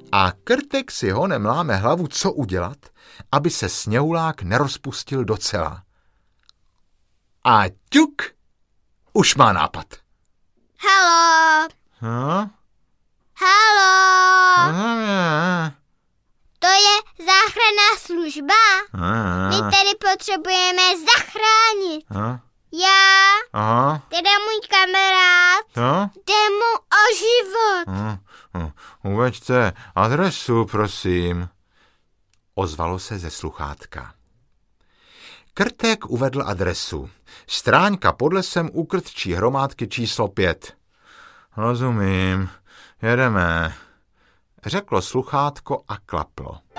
A Krtek si honem láme hlavu, co udělat, aby se sněhulák nerozpustil docela. A ťuk, už má nápad. Haló. Haló. To je záchranná služba. My tady potřebujeme zachránit. Já, teda můj kamarád, jde mu o život. Uveďte adresu, prosím, ozvalo se ze sluchátka. Krtek uvedl adresu. Stráňka pod lesem u Krtčí hromádky číslo 5. Rozumím, jedeme, řeklo sluchátko a klaplo.